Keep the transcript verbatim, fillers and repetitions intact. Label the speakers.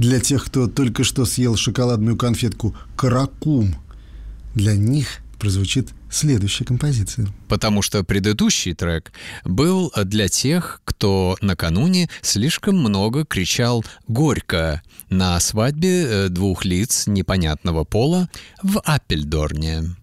Speaker 1: Для тех, кто только что съел шоколадную конфетку «Каракум», для них прозвучит следующая композиция.
Speaker 2: Потому что предыдущий трек был для тех, кто накануне слишком много кричал «Горько» на свадьбе двух лиц непонятного пола в Аппельдорне.